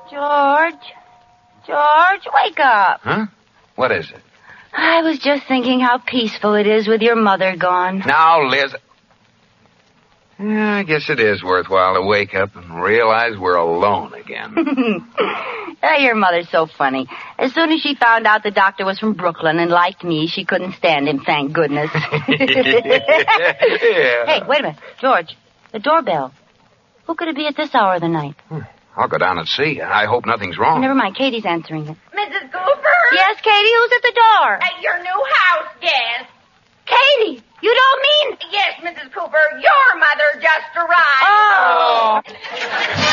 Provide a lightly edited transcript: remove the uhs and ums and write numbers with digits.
George, wake up. Huh? What is it? I was just thinking how peaceful it is with your mother gone. Now, Liz. Yeah, I guess it is worthwhile to wake up and realize we're alone again. Your mother's so funny. As soon as she found out the doctor was from Brooklyn and liked me, she couldn't stand him, thank goodness. Yeah. Hey, wait a minute. George, the doorbell. Who could it be at this hour of the night? I'll go down and see. I hope nothing's wrong. Never mind, Katie's answering it. Mrs. Cooper? Yes, Katie, who's at the door? At your new house guest. Katie, you don't mean... Yes, Mrs. Cooper, your mother just arrived. Oh!